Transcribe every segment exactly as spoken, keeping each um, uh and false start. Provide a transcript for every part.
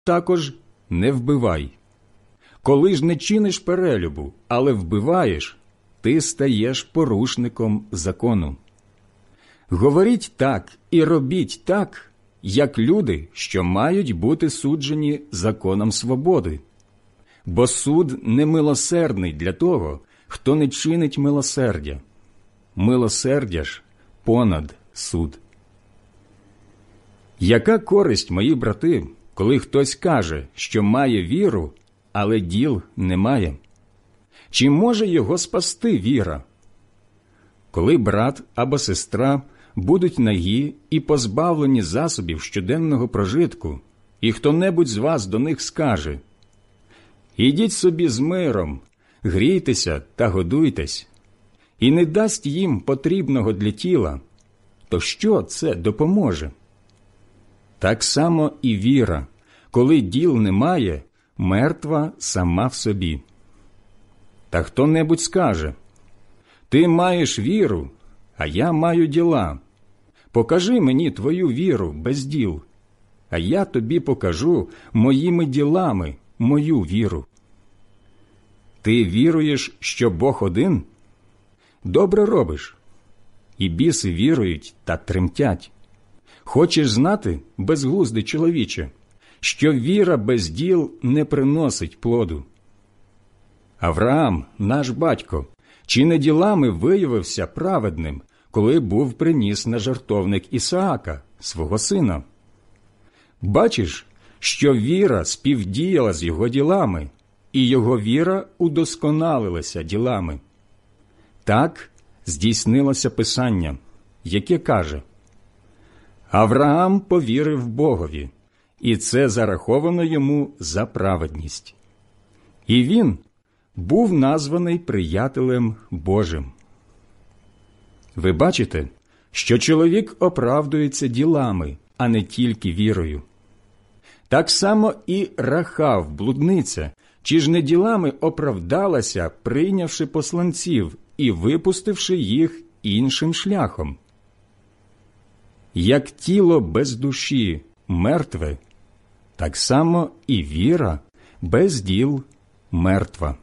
Також не вбивай. Коли ж не чиниш перелюбу, але вбиваєш, ти стаєш порушником закону. Говоріть так і робіть так, як люди, що мають бути суджені законом свободи. Бо суд не милосердний для того, хто не чинить милосердя. Милосердя ж понад суд. Яка користь, мої брати, коли хтось каже, що має віру, але діл немає? Чи може його спасти віра? Коли брат або сестра будуть нагі і позбавлені засобів щоденного прожитку, і хто-небудь з вас до них скаже: «Ідіть собі з миром, грійтеся та годуйтесь», і не дасть їм потрібного для тіла, то що це допоможе? Так само і віра, коли діл немає, мертва сама в собі. Та хто-небудь скаже: «Ти маєш віру, а я маю діла. Покажи мені твою віру без діл, а я тобі покажу моїми ділами мою віру». Ти віруєш, що Бог один? Добре робиш. І біси вірують та тремтять. Хочеш знати, безглуздий чоловіче, що віра без діл не приносить плоду? Авраам, наш батько, чи не ділами виявився праведним, коли був приніс на жертовник Ісаака, свого сина? Бачиш, що віра співдіяла з його ділами, і його віра удосконалилася ділами. Так здійснилося Писання, яке каже: «Авраам повірив Богові, і це зараховано йому за праведність. І він був названий приятелем Божим». Ви бачите, що чоловік оправдується ділами, а не тільки вірою. Так само і Рахав, блудниця, чи ж не ділами оправдалася, прийнявши посланців і випустивши їх іншим шляхом? Як тіло без душі мертве, так само і віра без діл мертва.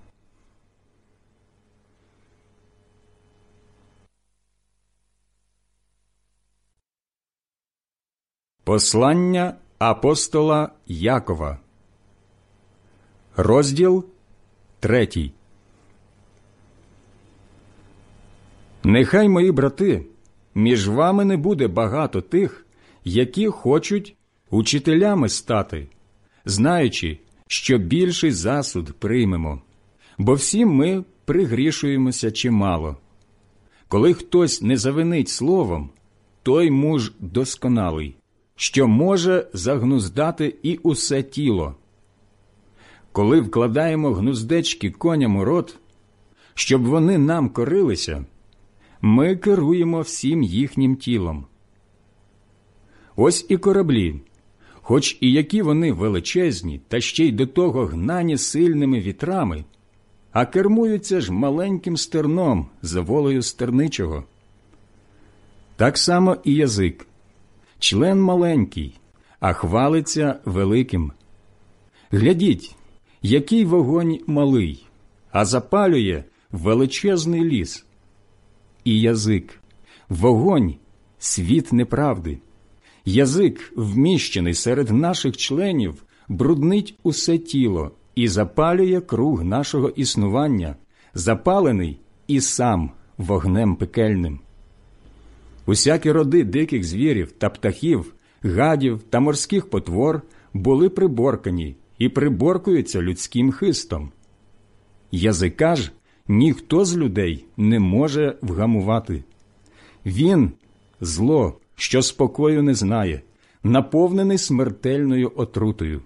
Послання апостола Якова, розділ третій. Нехай, мої брати, між вами не буде багато тих, які хочуть учителями стати, знаючи, що більший засуд приймемо, бо всі ми пригрішуємося чимало. Коли хтось не завинить словом, той муж досконалий, що може загнуздати і усе тіло. Коли вкладаємо гнуздечки коням у рот, щоб вони нам корилися, ми керуємо всім їхнім тілом. Ось і кораблі, хоч і які вони величезні, та ще й до того гнані сильними вітрами, а кермуються ж маленьким стерном за волею стерничого. Так само і язик. Член маленький, а хвалиться великим. Глядіть, який вогонь малий, а запалює величезний ліс. І язик – вогонь, світ неправди. Язик, вміщений серед наших членів, бруднить усе тіло і запалює круг нашого існування, запалений і сам вогнем пекельним. Усякі роди диких звірів та птахів, гадів та морських потвор були приборкані і приборкуються людським хистом. Язика ж ніхто з людей не може вгамувати. Він – зло, що спокою не знає, наповнений смертельною отрутою.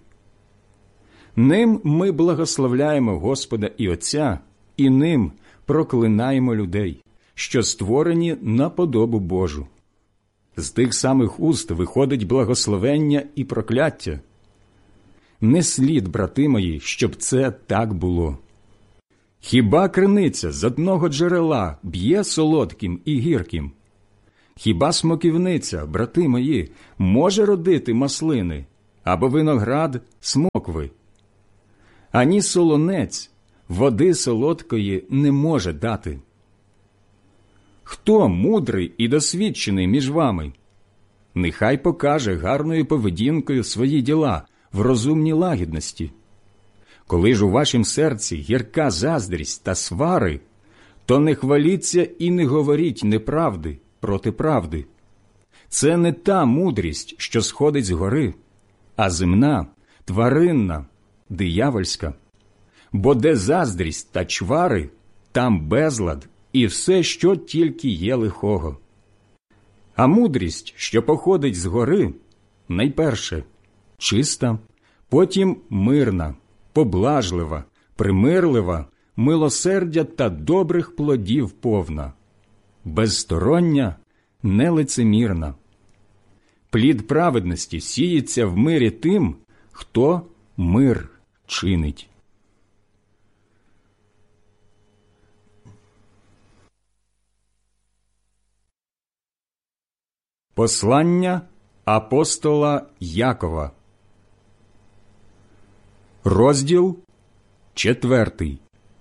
Ним ми благословляємо Господа і Отця, і ним проклинаємо людей, що створені на подобу Божу. З тих самих уст виходить благословення і прокляття. Не слід, брати мої, щоб це так було. Хіба криниця з одного джерела б'є солодким і гірким? Хіба смоківниця, брати мої, може родити маслини, або виноград смокви. Ані солонець води солодкої не може дати. Хто мудрий і досвідчений між вами? Нехай покаже гарною поведінкою свої діла в розумній лагідності. Коли ж у вашім серці гірка заздрість та свари, то не хваліться і не говоріть неправди проти правди. Це не та мудрість, що сходить згори, а земна, тваринна, диявольська. Бо де заздрість та чвари, там безлад і все, що тільки є лихого. А мудрість, що походить згори, найперше чиста, потім мирна, поблажлива, примирлива, милосердя та добрих плодів повна, безстороння, нелицемірна. Плід праведності сіється в мирі тим, хто мир чинить. Послання апостола Якова. Розділ четвертий.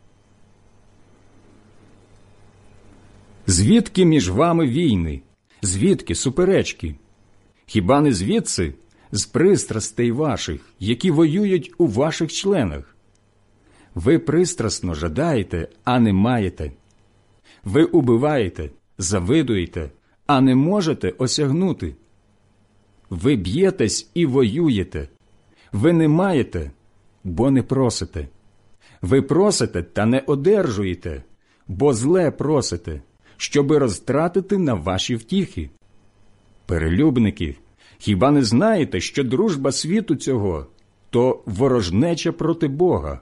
Звідки між вами війни? Звідки суперечки? Хіба не звідси, з пристрастей ваших, які воюють у ваших членах? Ви пристрасно жадаєте, а не маєте. Ви убиваєте, завидуєте, а не можете осягнути. Ви б'єтесь і воюєте. Ви не маєте, бо не просите. Ви просите та не одержуєте, бо зле просите, щоби розтратити на ваші втіхи. Перелюбники, хіба не знаєте, що дружба світу цього – то ворожнеча проти Бога?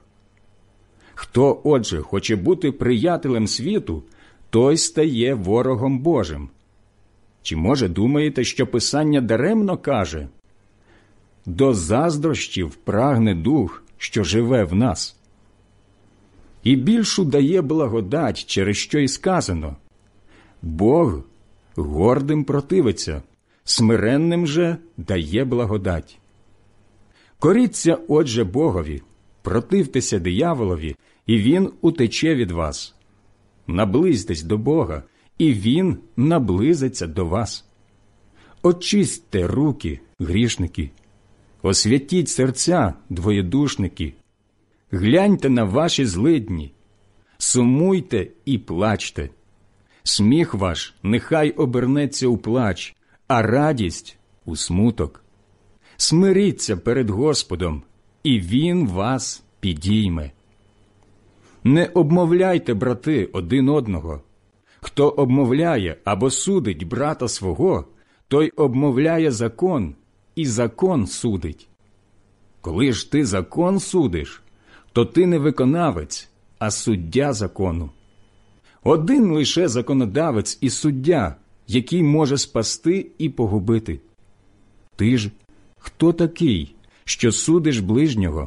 Хто, отже, хоче бути приятелем світу, той стає ворогом Божим. Чи, може, думаєте, що Писання даремно каже: «До заздрощів прагне дух, що живе в нас». І більшу дає благодать, через що й сказано: «Бог гордим противиться, смиренним же дає благодать». Коріться, отже, Богові, противтеся дияволові, і він утече від вас. Наблизьтесь до Бога, і він наблизиться до вас. Очистьте руки, грішники, освятіть серця, двоєдушники, гляньте на ваші злидні, сумуйте і плачте. Сміх ваш нехай обернеться у плач, а радість – у смуток. Смиріться перед Господом, і Він вас підійме. Не обмовляйте, брати, один одного. Хто обмовляє або судить брата свого, той обмовляє закон, і закон судить. Коли ж ти закон судиш, то ти не виконавець, а суддя закону. Один лише законодавець і суддя, який може спасти і погубити. Ти ж хто такий, що судиш ближнього?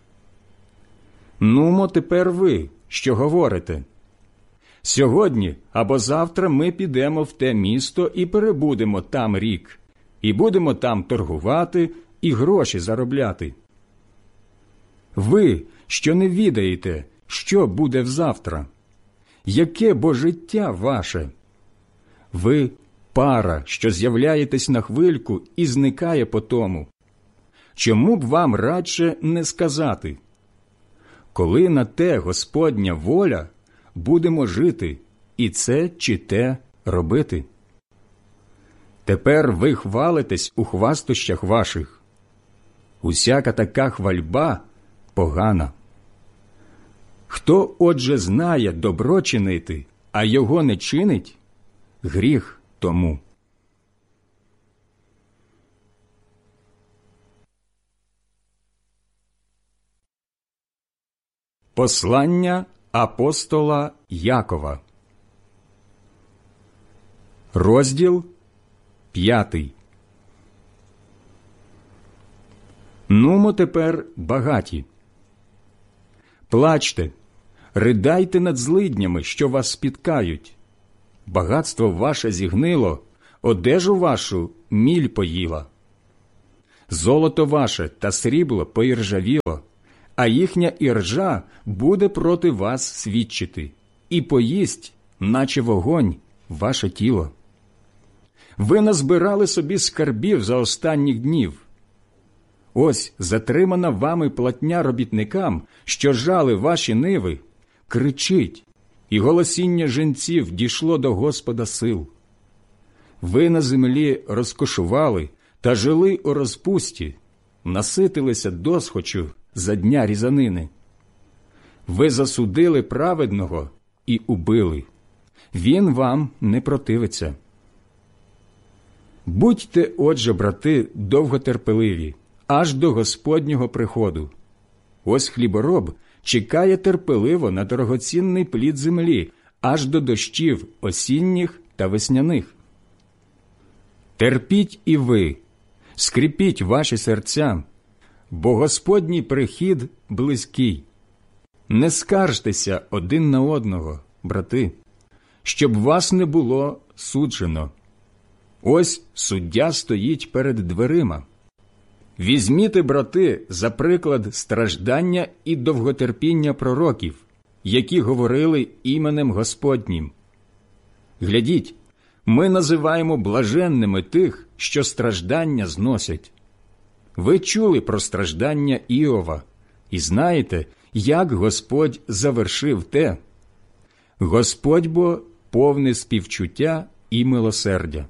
Нумо тепер ви, що говорите: «Сьогодні або завтра ми підемо в те місто і перебудемо там рік, і будемо там торгувати і гроші заробляти». Ви, що не відаєте, що буде взавтра? Яке бо життя ваше? Ви – пара, що з'являєтесь на хвильку і зникає потому. Чому б вам радше не сказати: «Коли на те Господня воля, будемо жити, і це чи те робити»? Тепер ви хвалитесь у хвастощах ваших. Усяка така хвальба погана. Хто, отже, знає добро чинити, а його не чинить, гріх тому. Послання апостола Якова. Розділ п'ятий. Нумо тепер багаті. Плачте, ридайте над злиднями, що вас спіткають. Багатство ваше зігнило, одежу вашу міль поїла. Золото ваше та срібло поіржавіло, а їхня іржа буде проти вас свідчити, і поїсть, наче вогонь, ваше тіло. Ви назбирали собі скарбів за останніх днів. Ось затримана вами платня робітникам, що жали ваші ниви, кричить, і голосіння жінців дійшло до Господа сил. Ви на землі розкошували та жили у розпусті, наситилися досхочу за дня різанини. Ви засудили праведного і убили. Він вам не противиться. Будьте, отже, брати, довготерпеливі, аж до Господнього приходу. Ось хлібороб чекає терпеливо на дорогоцінний плід землі, аж до дощів осінніх та весняних. Терпіть і ви, скріпіть ваші серця, бо Господній прихід близький. Не скаржтеся один на одного, брати, щоб вас не було суджено. Ось суддя стоїть перед дверима. Візьміте, брати, за приклад страждання і довготерпіння пророків, які говорили іменем Господнім. Глядіть, ми називаємо блаженними тих, що страждання зносять. Ви чули про страждання Іова і знаєте, як Господь завершив те. Господь бо повний співчуття і милосердя.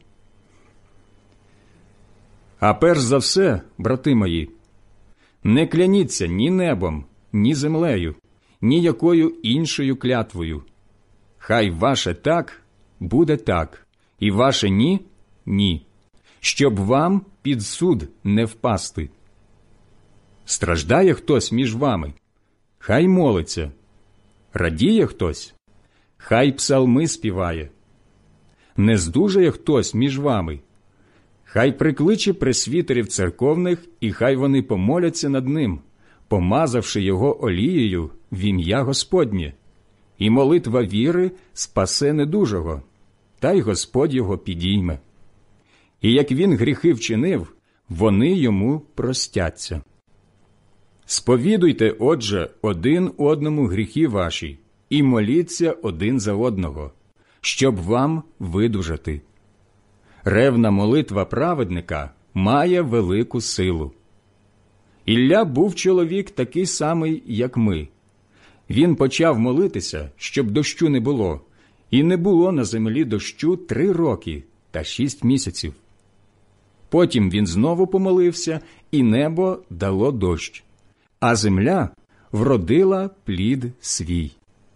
А перш за все, брати мої, не кляніться ні небом, ні землею, ні якою іншою клятвою. Хай ваше «так» буде «так», і ваше «ні» – «ні», щоб вам під суд не впасти. Страждає хтось між вами? Хай молиться. Радіє хтось? Хай псалми співає. Не здужає хтось між вами? Хай прикличе пресвітерів церковних, і хай вони помоляться над ним, помазавши його олією в ім'я Господнє. І молитва віри спасе недужого, та й Господь його підійме. І як він гріхи вчинив, вони йому простяться. Сповідуйте, отже, один одному гріхи ваші, і моліться один за одного, щоб вам видужати. Ревна молитва праведника має велику силу. Ілля був чоловік такий самий, як ми. Він почав молитися, щоб дощу не було, і не було на землі дощу три роки та шість місяців. Потім він знову помолився, і небо дало дощ, а земля вродила плід свій.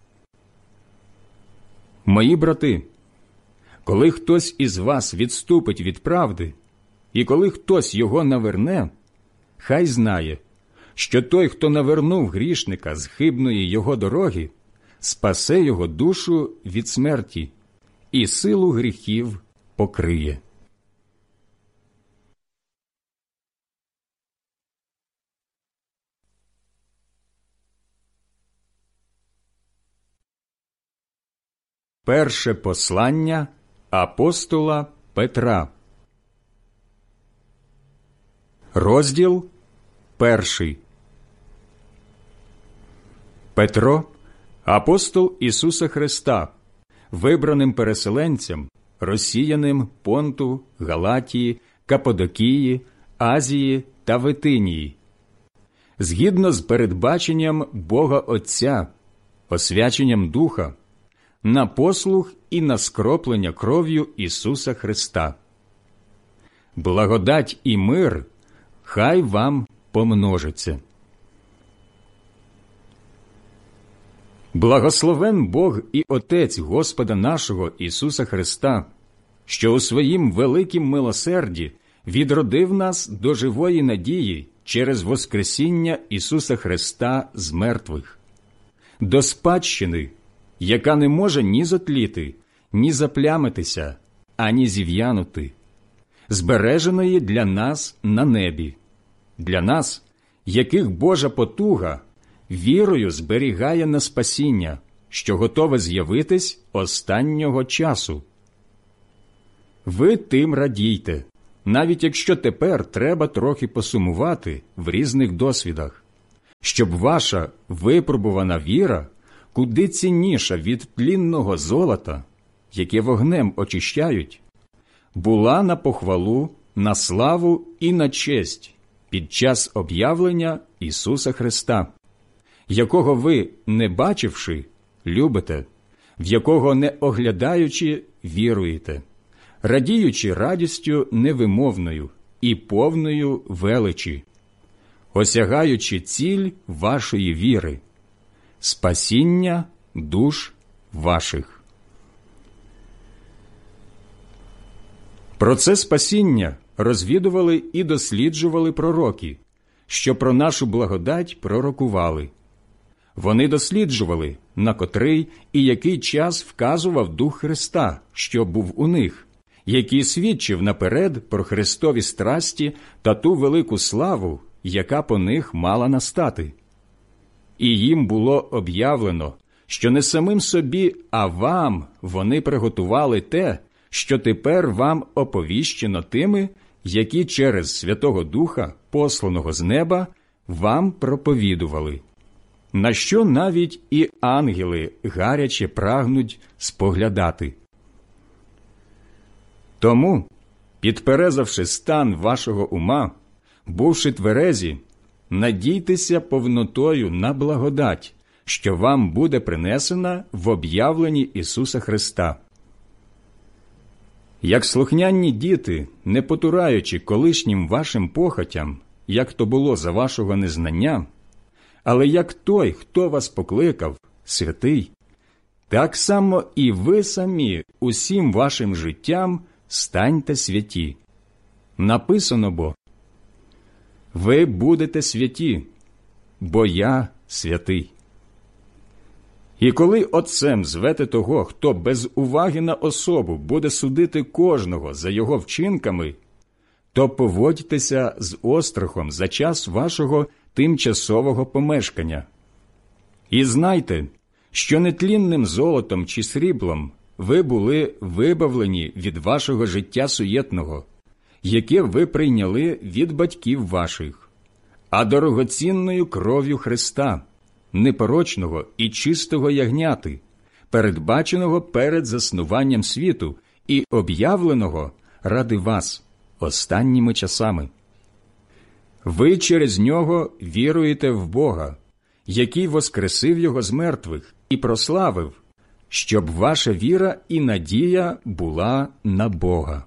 Мої брати, коли хтось із вас відступить від правди, і коли хтось його наверне, хай знає, що той, хто навернув грішника з хибної його дороги, спасе його душу від смерті і силу гріхів покриє. Перше послання апостола Петра. Розділ перший. Петро, апостол Ісуса Христа, вибраним переселенцям, розсіяним Понту, Галатії, Каппадокії, Азії та Витинії, згідно з передбаченням Бога Отця, освяченням Духа, на послух і на скроплення кров'ю Ісуса Христа. Благодать і мир хай вам помножиться. Благословен Бог і Отець Господа нашого Ісуса Христа, що у своїм великім милосерді відродив нас до живої надії через воскресіння Ісуса Христа з мертвих, до спадщини, яка не може ні затліти, ні заплямитися, ані зів'янути, збереженої для нас на небі, для нас, яких Божа потуга вірою зберігає на спасіння, що готове з'явитись останнього часу. Ви тим радійте, навіть якщо тепер треба трохи посумувати в різних досвідах, щоб ваша випробувана віра, куди цінніша від тлінного золота, яке вогнем очищають, була на похвалу, на славу і на честь під час об'явлення Ісуса Христа, якого ви, не бачивши, любите, в якого, не оглядаючи, віруєте, радіючи радістю невимовною і повною величі, осягаючи ціль вашої віри – спасіння душ ваших. Про це спасіння розвідували і досліджували пророки, що про нашу благодать пророкували. Вони досліджували, на котрий і який час вказував Дух Христа, що був у них, який свідчив наперед про Христові страсті та ту велику славу, яка по них мала настати. І їм було об'явлено, що не самим собі, а вам вони приготували те, що тепер вам оповіщено тими, які через Святого Духа, посланого з неба, вам проповідували, на що навіть і ангели гаряче прагнуть споглядати. Тому, підперезавши стан вашого ума, бувши тверезі, надійтеся повнотою на благодать, що вам буде принесена в об'явленні Ісуса Христа. Як слухняні діти, не потураючи колишнім вашим похотям, як то було за вашого незнання, але як той, хто вас покликав, святий, так само і ви самі усім вашим життям станьте святі. Написано бо: «Ви будете святі, бо я святий». І коли отцем звете того, хто без уваги на особу буде судити кожного за його вчинками, то поводьтеся з острахом за час вашого тимчасового помешкання. І знайте, що нетлінним золотом чи сріблом ви були вибавлені від вашого життя суєтного, яке ви прийняли від батьків ваших, а дорогоцінною кров'ю Христа, непорочного і чистого ягняти, передбаченого перед заснуванням світу і об'явленого ради вас останніми часами. Ви через нього віруєте в Бога, який воскресив його з мертвих і прославив, щоб ваша віра і надія була на Бога.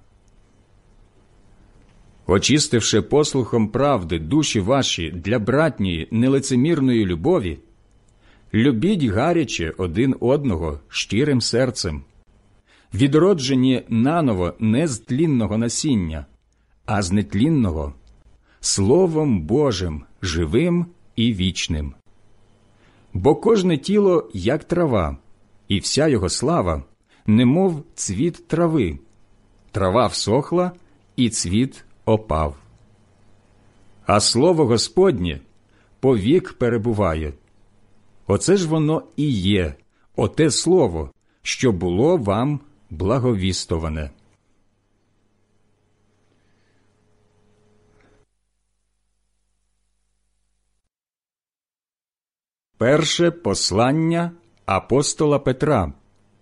Очистивши послухом правди душі ваші для братньої нелицемірної любові, любіть гаряче один одного щирим серцем, відроджені наново не з тлінного насіння, а з нетлінного, Словом Божим, живим і вічним. Бо кожне тіло, як трава, і вся його слава, немов цвіт трави. Трава всохла, і цвіт опав. А слово Господнє повік перебуває. Оце ж воно і є, оте слово, що було вам благовістоване. Перше послання апостола Петра,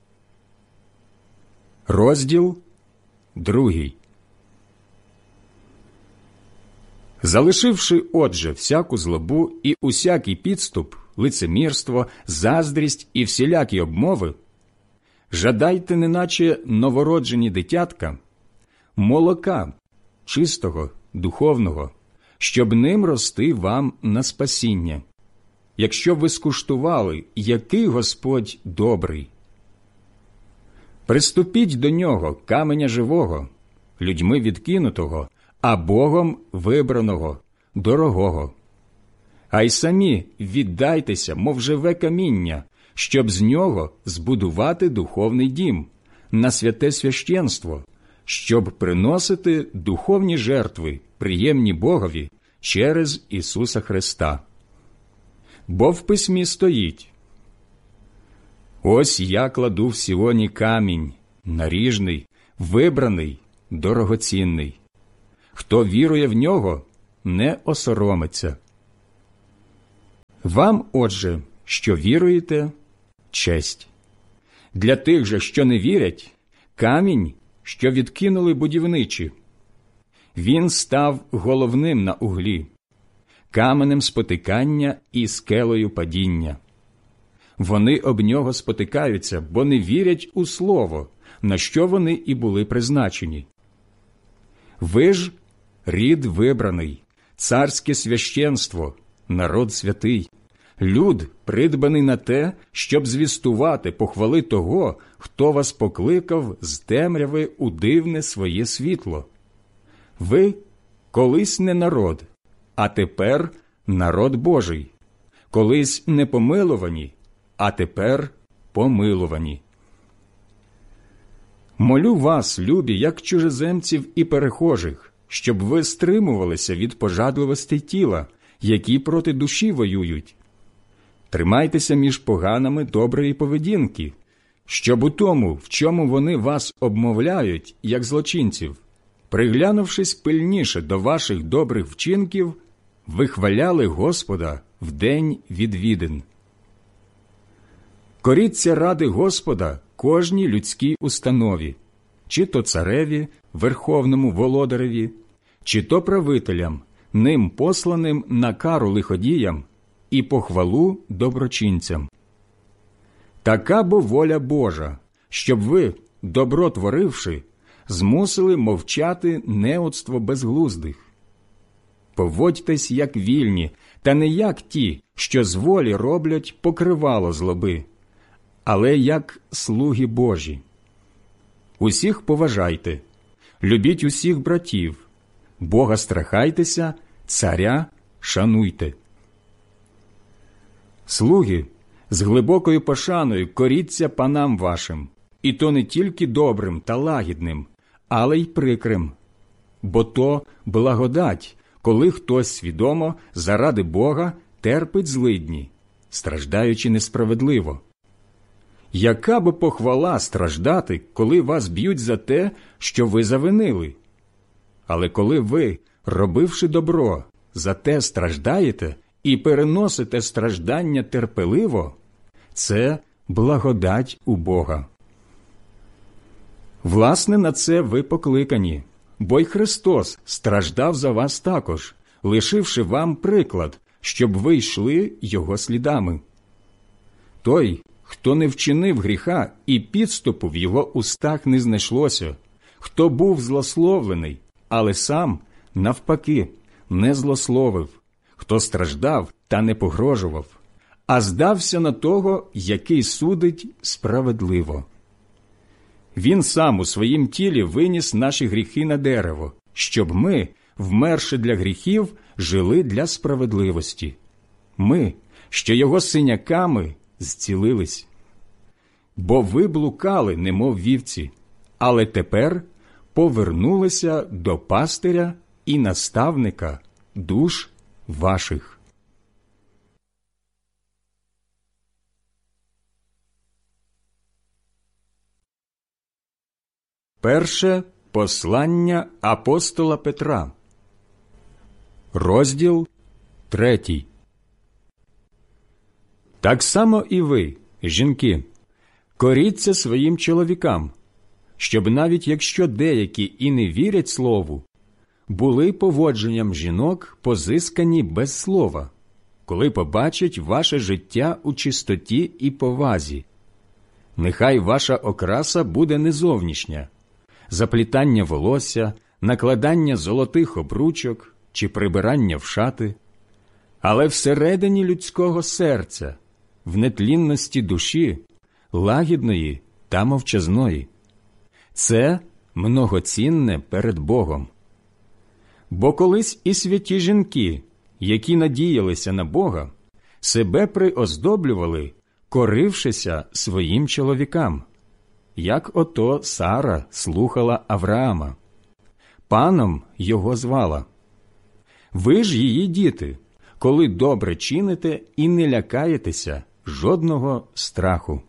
розділ другий. Залишивши, отже, всяку злобу і усякий підступ, лицемірство, заздрість і всілякі обмови, жадайте, неначе новороджені дитятка, молока, чистого, духовного, щоб ним рости вам на спасіння, якщо ви скуштували, який Господь добрий. Приступіть до нього, каменя живого, людьми відкинутого, а Богом вибраного, дорогого. А й самі віддайтеся, мов живе каміння, щоб з нього збудувати духовний дім, на святе священство, щоб приносити духовні жертви, приємні Богові, через Ісуса Христа. Бо в письмі стоїть: «Ось я кладу в Сіоні камінь, наріжний, вибраний, дорогоцінний. Хто вірує в нього, не осоромиться. Вам, отже, що віруєте, честь. Для тих же, що не вірять, камінь, що відкинули будівничі. Він став головним на углі, каменем спотикання і скелею падіння. Вони об нього спотикаються, бо не вірять у слово, на що вони і були призначені. Ви ж рід вибраний, царське священство, народ святий, люд, придбаний на те, щоб звістувати похвали того, хто вас покликав з темряви у дивне своє світло. Ви колись не народ, а тепер народ Божий, колись не помилувані, а тепер помилувані. Молю вас, любі, як чужеземців і перехожих, щоб ви стримувалися від пожадливостей тіла, які проти душі воюють. Тримайтеся між поганами доброї поведінки, щоб у тому, в чому вони вас обмовляють, як злочинців, приглянувшись пильніше до ваших добрих вчинків, вихваляли Господа в день відвідин. Коріться ради Господа кожній людській установі, чи то цареві, верховному володареві, чи то правителям, ним посланим на кару лиходіям і похвалу доброчинцям. Така бо воля Божа, щоб ви, добро творивши, змусили мовчати неоцтво безглуздих. Поводьтесь, як вільні, та не як ті, що з волі роблять покривало злоби, але як слуги Божі. Усіх поважайте, любіть усіх братів, Бога страхайтеся, царя шануйте. Слуги, з глибокою пошаною коріться панам вашим, і то не тільки добрим та лагідним, але й прикрим. Бо то благодать, коли хтось свідомо заради Бога терпить злидні, страждаючи несправедливо. Яка би похвала страждати, коли вас б'ють за те, що ви завинили? Але коли ви, робивши добро, за те страждаєте і переносите страждання терпеливо, це благодать у Бога. Власне, на це ви покликані, бо й Христос страждав за вас також, лишивши вам приклад, щоб ви йшли Його слідами. Той, хто не вчинив гріха і підступу в його устах не знайшлося, хто був злословлений, але сам, навпаки, не злословив, хто страждав та не погрожував, а здався на того, який судить справедливо. Він сам у своїм тілі виніс наші гріхи на дерево, щоб ми, вмерши для гріхів, жили для справедливості. Ми, що його синяками зцілились. Бо ви блукали, немов вівці, але тепер повернулися до пастиря і наставника душ ваших. Перше послання апостола Петра, розділ третій. Так само і ви, жінки, коріться своїм чоловікам, щоб навіть якщо деякі і не вірять слову, були поводженням жінок позискані без слова, коли побачать ваше життя у чистоті і повазі. Нехай ваша окраса буде не зовнішня, заплітання волосся, накладання золотих обручок чи прибирання в шати, але всередині людського серця, в нетлінності душі, лагідної та мовчазної. Це многоцінне перед Богом. Бо колись і святі жінки, які надіялися на Бога, себе приоздоблювали, корившися своїм чоловікам, як ото Сара слухала Авраама. Паном його звала. Ви ж її діти, коли добре чините і не лякаєтеся жодного страху.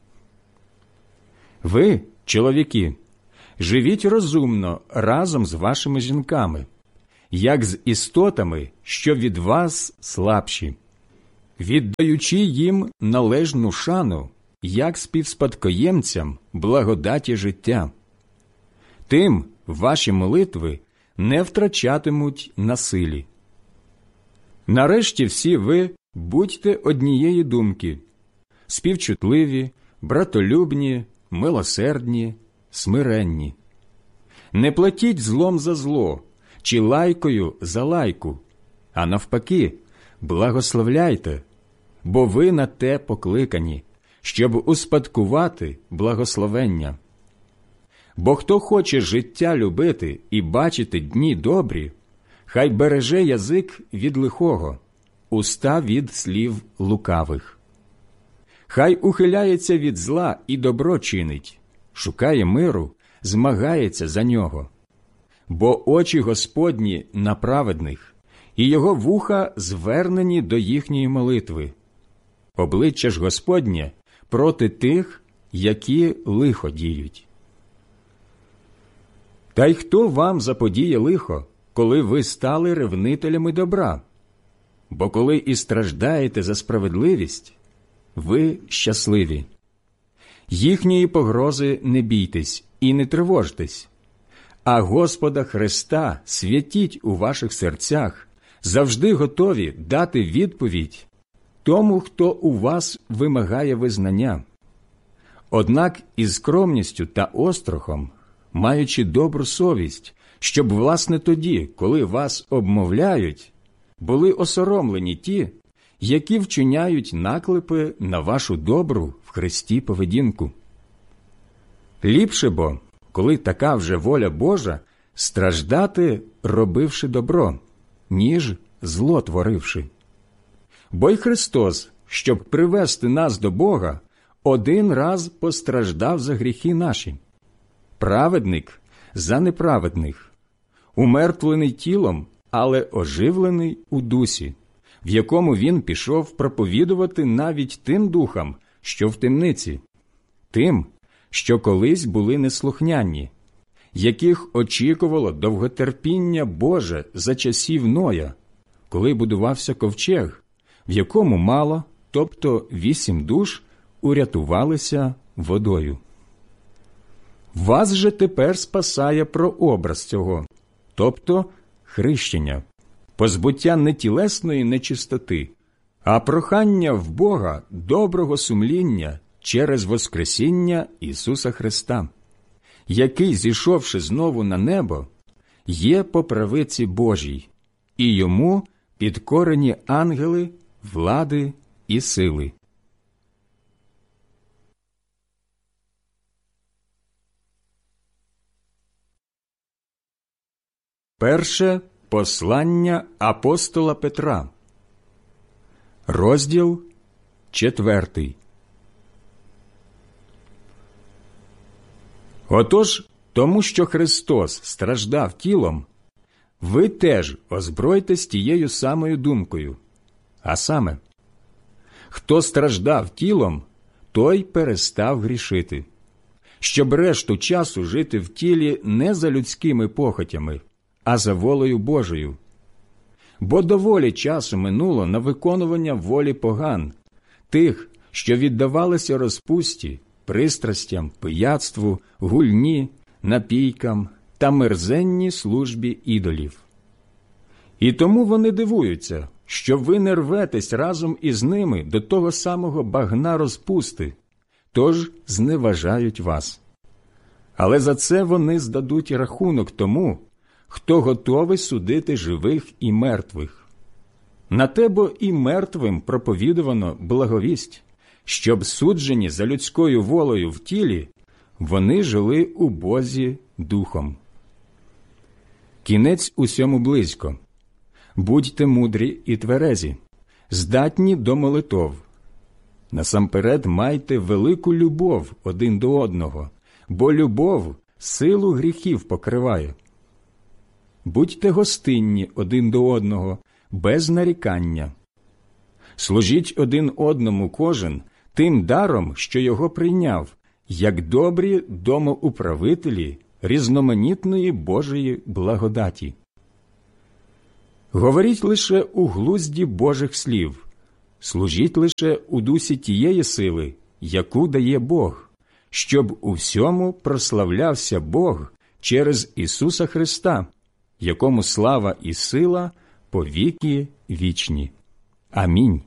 Ви, чоловіки, живіть розумно разом з вашими жінками, як з істотами, що від вас слабші, віддаючи їм належну шану, як співспадкоємцям благодаті життя. Тим ваші молитви не втрачатимуть на силі. Нарешті всі ви будьте однієї думки, співчутливі, братолюбні, милосердні, смиренні. Не платіть злом за зло, чи лайкою за лайку, а навпаки, благословляйте, бо ви на те покликані, щоб успадкувати благословення. Бо хто хоче життя любити і бачити дні добрі, хай береже язик від лихого, уста від слів лукавих. Хай ухиляється від зла і добро чинить, шукає миру, змагається за нього. Бо очі Господні на праведних, і його вуха звернені до їхньої молитви. Обличчя ж Господнє проти тих, які лихо діють. Та й хто вам заподіє лихо, коли ви стали ревнителями добра? Бо коли і страждаєте за справедливість, ви щасливі. Їхньої погрози не бійтесь і не тривожтесь, а Господа Христа святіть у ваших серцях, завжди готові дати відповідь тому, хто у вас вимагає визнання. Однак із скромністю та острахом, маючи добру совість, щоб, власне, тоді, коли вас обмовляють, були осоромлені ті, які вчиняють наклепи на вашу добру в Христі поведінку. Ліпше бо, коли така вже воля Божа, страждати, робивши добро, ніж зло творивши. Бо й Христос, щоб привести нас до Бога, один раз постраждав за гріхи наші. Праведник за неправедних, умертвлений тілом, але оживлений у дусі, в якому він пішов проповідувати навіть тим духам, що в темниці, тим, що колись були неслухняні, яких очікувало довготерпіння Боже за часів Ноя, коли будувався ковчег, в якому мало, тобто вісім душ, урятувалися водою. Вас же тепер спасає прообраз цього, тобто хрещення, позбуття не тілесної нечистоти, а прохання в Бога доброго сумління через воскресіння Ісуса Христа, який, зійшовши знову на небо, є по правиці Божій, і йому підкорені ангели, влади і сили. Перше послання апостола Петра, розділ четвертий. Отож, тому що Христос страждав тілом, ви теж озбройтесь тією самою думкою, а саме, хто страждав тілом, той перестав грішити, щоб решту часу жити в тілі не за людськими похотями, а за волею Божою. Бо доволі часу минуло на виконування волі поган, тих, що віддавалися розпусті, пристрастям, пияцтву, гульні, напійкам та мерзенній службі ідолів. І тому вони дивуються, що ви не рветесь разом із ними до того самого багна розпусти, тож зневажають вас. Але за це вони здадуть рахунок тому, хто готовий судити живих і мертвих. На те бо і мертвим проповідувано благовість, щоб суджені за людською волею в тілі, вони жили у Бозі духом. Кінець усьому близько. Будьте мудрі і тверезі, здатні до молитов. Насамперед майте велику любов один до одного, бо любов силу гріхів покриває. Будьте гостинні один до одного, без нарікання. Служіть один одному кожен тим даром, що його прийняв, як добрі домоуправителі різноманітної Божої благодаті. Говоріть лише у глузді Божих слів, служіть лише у дусі тієї сили, яку дає Бог, щоб у всьому прославлявся Бог через Ісуса Христа, якому слава і сила по віки вічні. Амінь.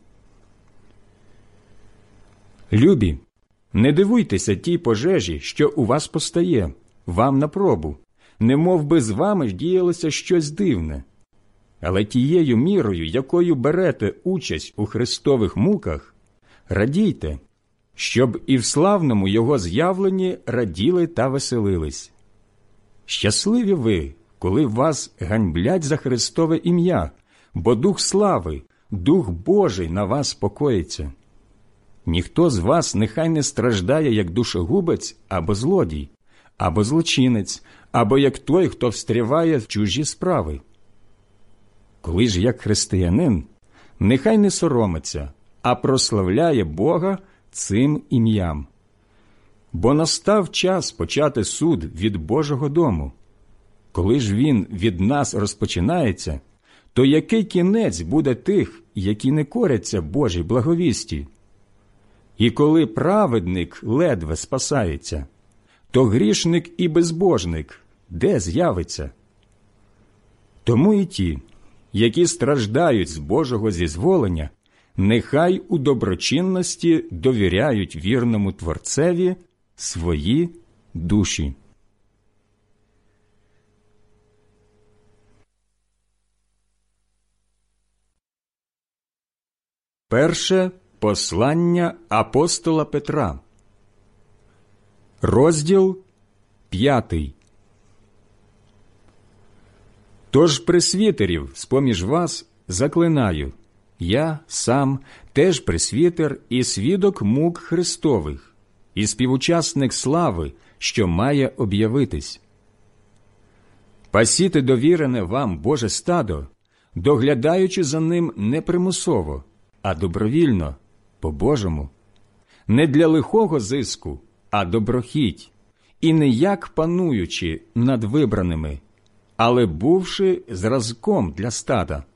Любі, не дивуйтеся тій пожежі, що у вас постає, вам на пробу, немов би з вами діялося щось дивне. Але тією мірою, якою берете участь у Христових муках, радійте, щоб і в славному Його з'явленні раділи та веселились. Щасливі ви, коли вас ганьблять за Христове ім'я, бо Дух слави, Дух Божий на вас покоїться. Ніхто з вас нехай не страждає, як душогубець або злодій, або злочинець, або як той, хто встряває в чужі справи. Коли ж як християнин, нехай не соромиться, а прославляє Бога цим ім'ям. Бо настав час почати суд від Божого дому. Коли ж він від нас розпочинається, то який кінець буде тих, які не коряться Божій благовісті? І коли праведник ледве спасається, то грішник і безбожник де з'явиться? Тому і ті, які страждають з Божого зізволення, нехай у доброчинності довіряють вірному Творцеві свої душі. Перше послання апостола Петра, розділ п'ятий. Тож пресвітерів з-поміж вас заклинаю, я сам теж пресвітер і свідок мук Христових, і співучасник слави, що має об'явитись. Пасіте довірене вам Боже стадо, доглядаючи за ним не примусово, а добровільно, по-божому, не для лихого зиску, а доброхіть, і не як пануючи над вибраними, але бувши зразком для стада.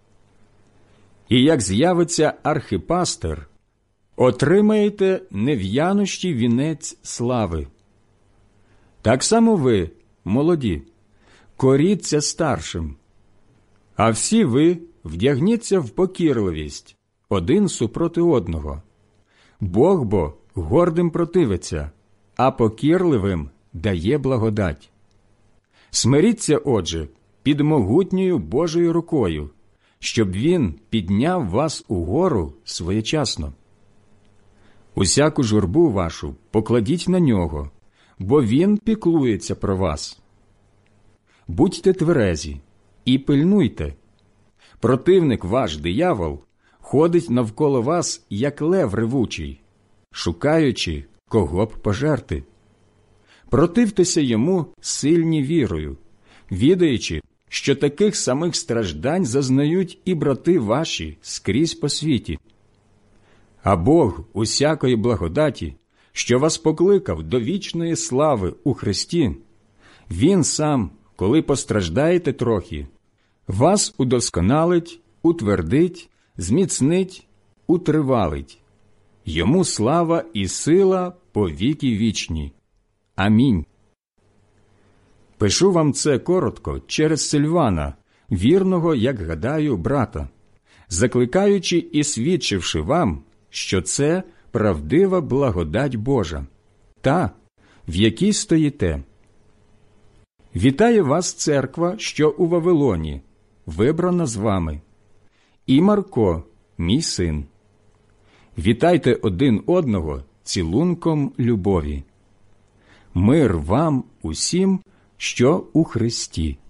І як з'явиться архипастир, отримаєте нев'янущий вінець слави. Так само ви, молоді, коріться старшим, а всі ви вдягніться в покірливість один супроти одного. Бог бо гордим противиться, а покірливим дає благодать. Смиріться, отже, під могутньою Божою рукою, щоб Він підняв вас угору своєчасно. Усяку журбу вашу покладіть на Нього, бо Він піклується про вас. Будьте тверезі і пильнуйте. Противник ваш, диявол, ходить навколо вас, як лев ревучий, шукаючи, кого б пожерти. Противтеся йому сильні вірою, відаючи, що таких самих страждань зазнають і брати ваші скрізь по світі. А Бог усякої благодаті, що вас покликав до вічної слави у Христі, Він сам, коли постраждаєте трохи, вас удосконалить, утвердить, зміцнить, утривалить. Йому слава і сила по віки вічні. Амінь. Пишу вам це коротко через Сильвана, вірного, як гадаю, брата, закликаючи і свідчивши вам, що це правдива благодать Божа, та, в якій стоїте. Вітає вас церква, що у Вавилоні, вибрана з вами, і Марко, мій син. Вітайте один одного цілунком любові. Мир вам усім, що у Христі.